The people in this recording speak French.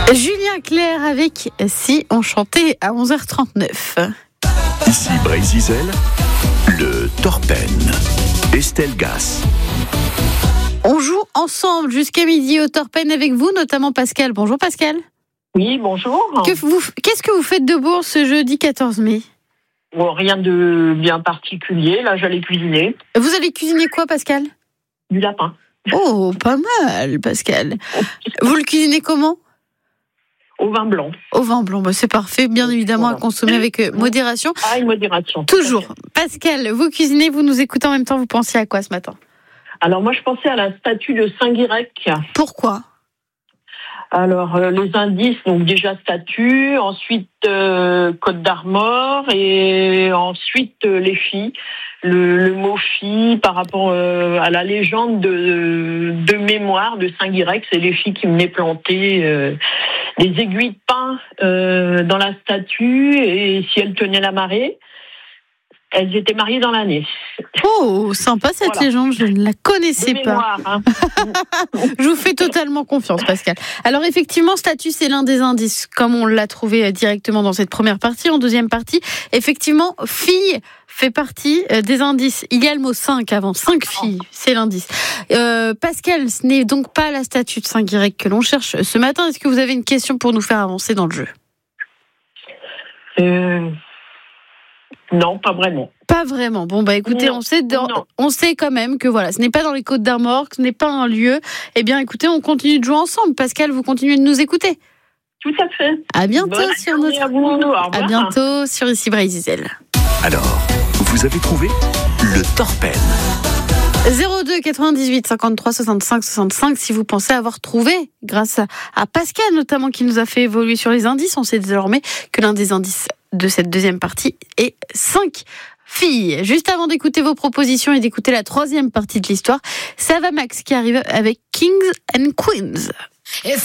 Julien Clerc avec Si on chantait à 11h39. Ici Brésil, le Torpen. Estelle Gass. On joue ensemble jusqu'à midi au Torpen avec vous, notamment Pascal. Bonjour Pascal. Oui, bonjour. Qu'est-ce que vous faites de beau ce jeudi 14 mai ? Bon, rien de bien particulier. Là, j'allais cuisiner. Vous allez cuisiner quoi, Pascal ? Du lapin. Oh, pas mal, Pascal. Vous le cuisinez comment ? Au vin blanc. Au vin blanc, c'est parfait, bien évidemment, à consommer avec modération. Ah, une modération. Toujours. Pascal, vous cuisinez, vous nous écoutez en même temps, vous pensiez à quoi ce matin ? Alors, moi, je pensais à la statue de Saint-Guirec. Pourquoi ? Alors, les indices, donc déjà statue, ensuite Côte d'Armor, et ensuite les filles. Le mot fille par rapport à la légende de mémoire de Saint-Guirec, c'est les filles qui venaient planter des aiguilles de pin dans la statue, et si elles tenaient la marée, elles étaient mariées dans l'année. Oh, sympa cette légende, je ne la connaissais pas. Mémoire, hein. Je vous fais totalement confiance, Pascal. Alors effectivement, statue, c'est l'un des indices, comme on l'a trouvé directement dans cette première partie. En deuxième partie, effectivement, fille fait partie des indices. Il y a le mot 5 avant, 5 filles, c'est l'indice. Pascal, ce n'est donc pas la statue de Saint-Guirec que l'on cherche ce matin. Est-ce que vous avez une question pour nous faire avancer dans le jeu ? Non, pas vraiment. Pas vraiment. Bon, écoutez, non, on sait quand même que ce n'est pas dans les Côtes d'Armor, que ce n'est pas un lieu. Eh bien, écoutez, on continue de jouer ensemble. Pascal, vous continuez de nous écouter. Tout à fait. À bientôt sur notre. À vous. Au revoir. À bientôt sur Ici Brésil. Alors, vous avez trouvé le Torpen. 02 98 53 65 65 si vous pensez avoir trouvé, grâce à Pascal notamment qui nous a fait évoluer sur les indices. On sait désormais que l'un des indices de cette deuxième partie est 5 filles. Juste avant d'écouter vos propositions et d'écouter la troisième partie de l'histoire, c'est Ava Max qui arrive avec Kings and Queens.